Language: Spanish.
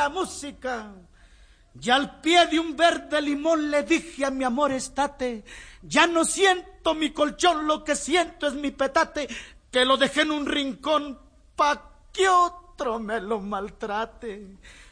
la música. Y al pie de un verde limón le dije a mi amor estate, ya no siento mi colchón, lo que siento es mi petate, que lo dejé en un rincón pa' que otro me lo maltrate.